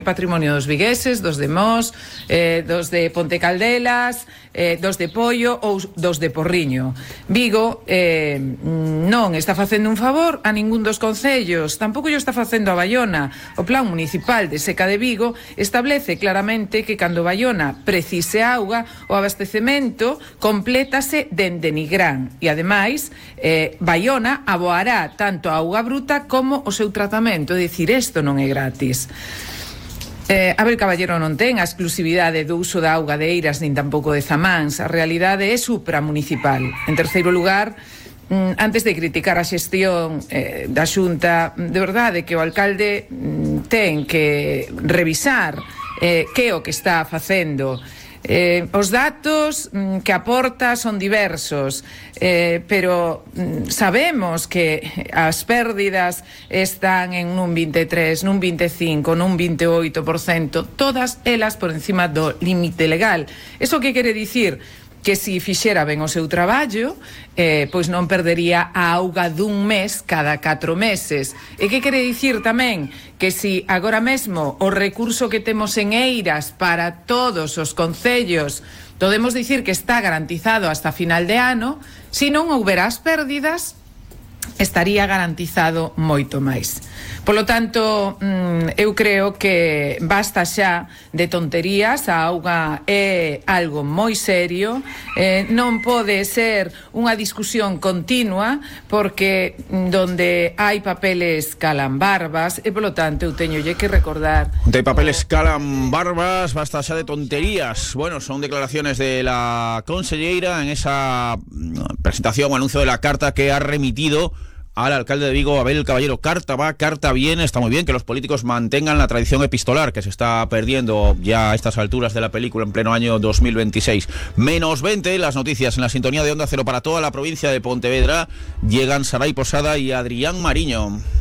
patrimonio dos vigueses, dos de Mos, dos de Ponte Caldelas, dos de Pollo ou dos de Porriño. Vigo non está facendo un favor a ningún dos concellos, tampouco lle está facendo a Baiona. O Plan Municipal de Seca de Vigo establece claramente que cando Baiona precise auga, o abastecemento complétase dende Nigrán e ademais Baiona aboará tanto a auga bruta como o seu tratamento, é dicir, isto non é gratis. Abel Caballero non ten a exclusividade do uso da auga de Eiras nin tampouco de Zamáns. A realidade é supramunicipal. En terceiro lugar, antes de criticar a xestión da Xunta, de verdade que o alcalde ten que revisar que é o que está facendo. Os datos que aporta son diversos, pero sabemos que as pérdidas están en un 23, nun 25, nun 28%, todas elas por encima do límite legal. Eso que quere dicir? Que si fixera ben o seu traballo, pois non perdería a auga dun mes cada 4 meses. E que quere dicir tamén? Que si agora mesmo o recurso que temos en Eiras para todos os concellos podemos dicir que está garantizado hasta final de ano, se non houbera as pérdidas, estaría garantizado moito máis. Polo tanto, eu creo que basta xa de tonterías. A auga é algo moi serio, non pode ser unha discusión continua, porque donde hai papeles calan barbas, e polo tanto eu teñolle que recordar... De papeles calan barbas, basta xa de tonterías. Bueno, son declaraciones de la conselleira en esa presentación o anuncio de la carta que ha remitido al alcalde de Vigo, Abel Caballero. Carta va, carta viene. Está muy bien que los políticos mantengan la tradición epistolar que se está perdiendo ya a estas alturas de la película en pleno año 2026. Menos 20, las noticias en la sintonía de Onda Cero para toda la provincia de Pontevedra. Llegan Saray Posada y Adrián Mariño.